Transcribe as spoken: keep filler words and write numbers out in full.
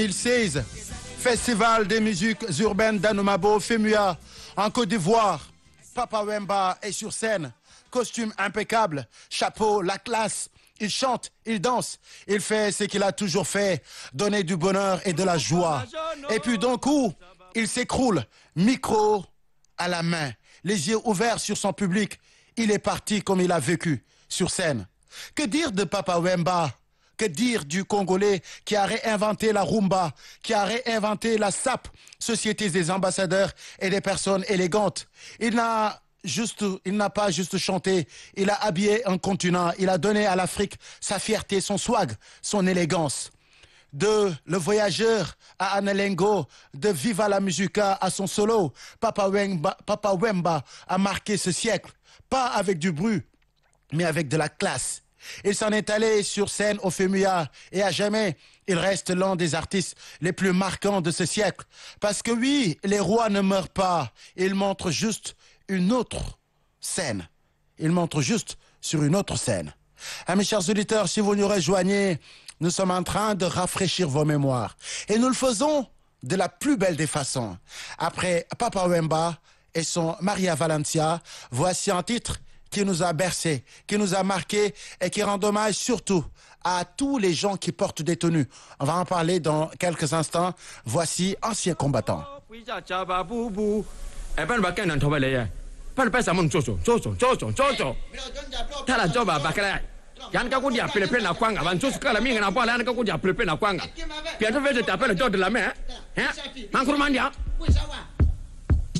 deux mille seize, Festival des musiques urbaines d'Anoumabo, Femua, en Côte d'Ivoire. Papa Wemba est sur scène, costume impeccable, chapeau, la classe. Il chante, il danse, il fait ce qu'il a toujours fait, donner du bonheur et de la joie. Et puis d'un coup, il s'écroule, micro à la main, les yeux ouverts sur son public. Il est parti comme il a vécu, sur scène. Que dire de Papa Wemba? Que dire du Congolais qui a réinventé la rumba, qui a réinventé la S A P, Société des ambassadeurs et des personnes élégantes? Il n'a juste, il n'a pas juste chanté, il a habillé un continent, il a donné à l'Afrique sa fierté, son swag, son élégance. De Le Voyageur à Analengo, de Viva la Musica à son solo, Papa Wemba, Papa Wemba a marqué ce siècle, pas avec du bruit, mais avec de la classe. Il s'en est allé sur scène au Femua et à jamais, il reste l'un des artistes les plus marquants de ce siècle. Parce que oui, les rois ne meurent pas, ils montrent juste une autre scène. Ils montrent juste sur une autre scène. Ah, mes chers auditeurs, si vous nous rejoignez, nous sommes en train de rafraîchir vos mémoires. Et nous le faisons de la plus belle des façons. Après Papa Wemba et son Maria Valencia, voici un titre qui nous a bercé, qui nous a marqué et qui rend hommage surtout à tous les gens qui portent des tenues. On va en parler dans quelques instants. Voici Ancien combattant. Yan ka ko dia pepe na kwanga ban so skala minga na bola yan ka ko dia pepe na kwanga. Pia to vete tapele to de la main. Hein? Mankurumandia.